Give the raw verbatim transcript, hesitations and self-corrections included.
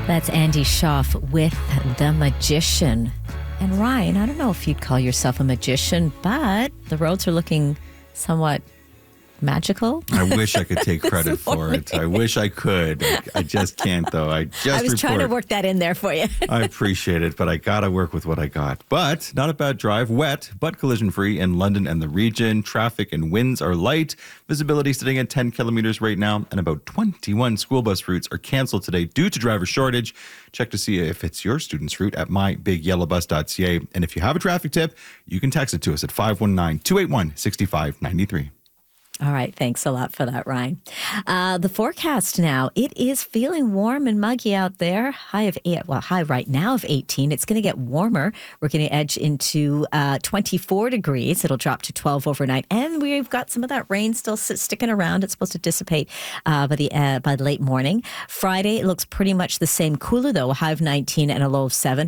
That's Andy Schaaf with The Magician. And Ryan, I don't know if you'd call yourself a magician, but the roads are looking somewhat magical. I wish I could take credit for it. I wish I could. I, I just can't, though. I just I was report. trying to work that in there for you. I appreciate it, but I got to work with what I got. But not a bad drive. Wet, but collision-free in London and the region. Traffic and winds are light. Visibility sitting at ten kilometers right now, and about twenty-one school bus routes are canceled today due to driver shortage. Check to see if it's your student's route at my big yellow bus dot c a. And if you have a traffic tip, you can text it to us at five one nine, two eight one, six five nine three. All right. Thanks a lot for that, Ryan. Uh, the forecast now, it is feeling warm and muggy out there. High of eight, well, high right now of eighteen. It's going to get warmer. We're going to edge into uh, twenty-four degrees. It'll drop to twelve overnight. And we've got some of that rain still sticking around. It's supposed to dissipate uh, by the uh, by the late morning. Friday, it looks pretty much the same. Cooler, though, a high of nineteen and a low of seven.